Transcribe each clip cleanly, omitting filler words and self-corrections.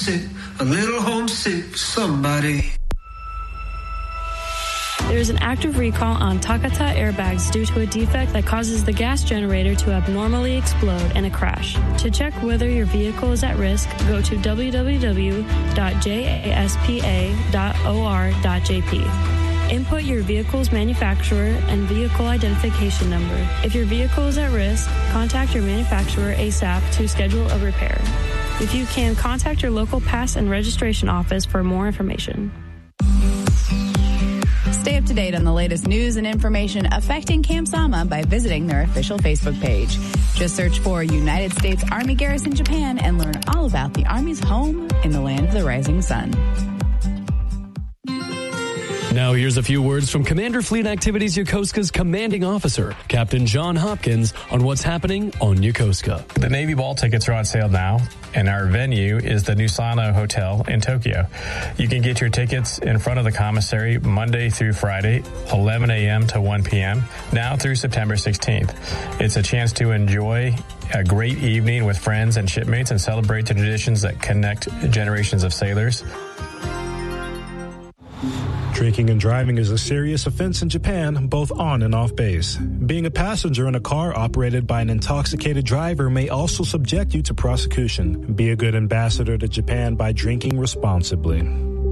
homesick, somebody. There is an active recall on Takata airbags due to a defect that causes the gas generator to abnormally explode in a crash. To check whether your vehicle is at risk, go to www.jaspa.or.jp. Input your vehicle's manufacturer and vehicle identification number. If your vehicle is at risk, contact your manufacturer ASAP to schedule a repair. If you can, contact your local pass and registration office for more information. Stay up to date on the latest news and information affecting Camp Sama by visiting their official Facebook page. Just search for United States Army Garrison Japan and learn all about the Army's home in the land of the rising sun. Now here's a few words from Commander Fleet Activities Yokosuka's commanding officer, Captain John Hopkins, on what's happening on Yokosuka. The Navy ball tickets are on sale now, and our venue is the Nusano Hotel in Tokyo. You can get your tickets in front of the commissary Monday through Friday, 11 a.m. to 1 p.m., now through September 16th. It's a chance to enjoy a great evening with friends and shipmates and celebrate the traditions that connect generations of sailors. Drinking and driving is a serious offense in Japan, both on and off base. Being a passenger in a car operated by an intoxicated driver may also subject you to prosecution. Be a good ambassador to Japan by drinking responsibly.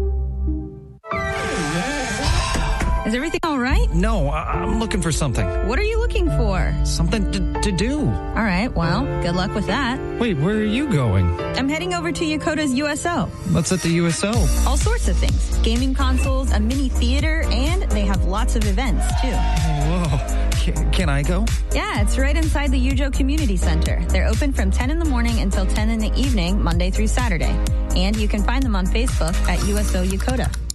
Is everything all right? No, I'm looking for something. What are you looking for? Something to do. All right, well, good luck with that. Wait, where are you going? I'm heading over to Yokota's USO. What's at the USO? All sorts of things. Gaming consoles, a mini theater, and they have lots of events, too. Whoa. Can I go? Yeah, it's right inside the Yujo Community Center. They're open from 10 in the morning until 10 in the evening, Monday through Saturday. And you can find them on Facebook at USO Yokota.